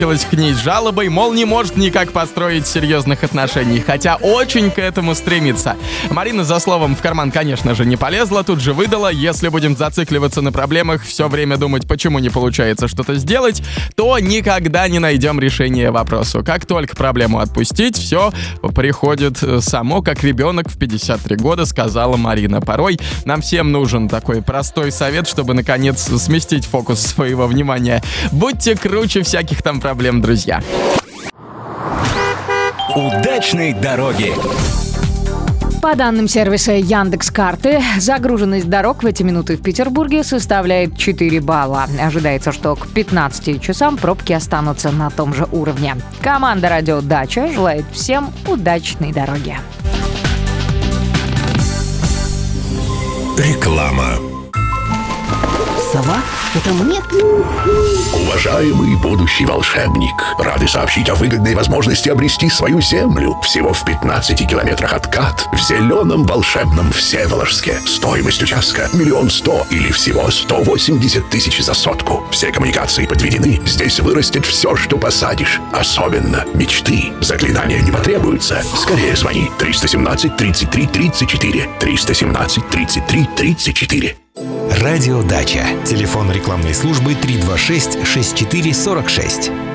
к ней с жалобой, мол, не может никак построить серьезных отношений, хотя очень к этому стремится. Марина за словом в карман, конечно же, не полезла, тут же выдала: если будем зацикливаться на проблемах, все время думать, почему не получается что-то сделать, то никогда не найдем решение вопросу. Как только проблему отпустить, все приходит само, как ребенок в 53 года, сказала Марина. Порой нам всем нужен такой простой совет, чтобы, наконец, сместить фокус своего внимания. Будьте круче всяких там проблем, друзья. Удачной дороги! По данным сервиса Яндекс.Карты, загруженность дорог в эти минуты в Петербурге составляет 4 балла. Ожидается, что к 15 часам пробки останутся на том же уровне. Команда «Радио Дача» желает всем удачной дороги. Реклама. Сова? Это мне? Уважаемый будущий волшебник, рады сообщить о выгодной возможности обрести свою землю всего в 15 километрах от КАТ в зеленом волшебном Всеволожске. Стоимость участка 1 100 000 или всего 180 000 за сотку. Все коммуникации подведены, здесь вырастет все, что посадишь. Особенно мечты. Заклинания не потребуются. Скорее звони 317 33 34 317 33 34. Радио Дача. Телефон рекламной службы 326 64 46.